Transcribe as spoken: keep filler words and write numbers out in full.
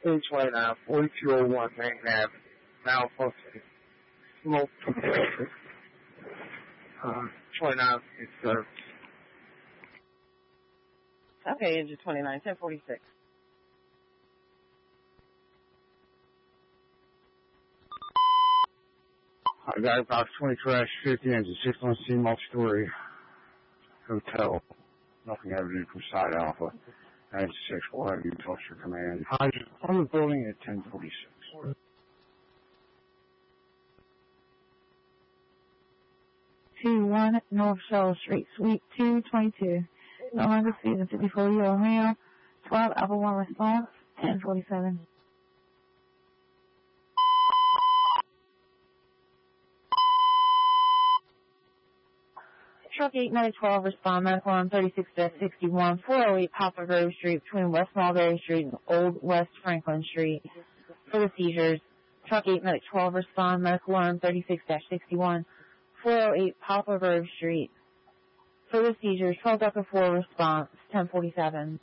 eight twenty-nine, forty-two oh one Main Avenue, malfunction, smoke, uh, twenty-nine is service. Okay, engine twenty-nine, ten forty-six. I got about twenty crash fifty engine, six one C multi-story hotel. Nothing evident from side alpha. ninety-six will have you talk your command. Hydrant on the building at ten forty-six. two one North Shell Street, Suite two twenty-two. No longer season fifty-four Euro Romeo, twelve Alpha one response, ten forty-seven. Truck eight nine twelve respond, medical on thirty-six sixty-one, four oh eight Poplar Grove Street between West Mulberry Street and Old West Franklin Street for the seizures. Truck eight nine twelve respond, medical on thirty-six sixty-one, four oh eight Poplar Grove Street for the seizures. twelve Delta four response, ten forty-seven.